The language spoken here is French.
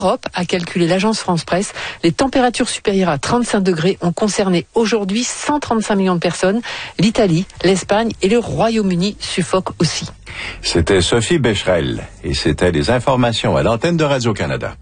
Europe, a calculé l'agence France Presse, les températures supérieures à 35 degrés ont concerné aujourd'hui 135 millions de personnes. L'Italie, l'Espagne et le Royaume-Uni suffoquent aussi. C'était Sophie Becherel et c'était les informations à l'antenne de Radio-Canada.